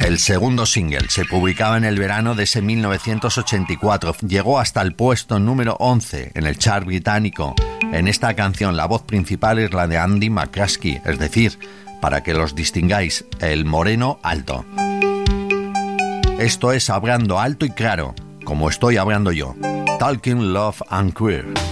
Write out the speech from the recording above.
El segundo single se publicaba en el verano de ese 1984. Llegó hasta el puesto número 11 en el chart británico. En esta canción la voz principal es la de Andy McCluskey, es decir, para que los distingáis, el moreno alto. Esto es hablando alto y claro, como estoy hablando yo. Talking Love and Queer.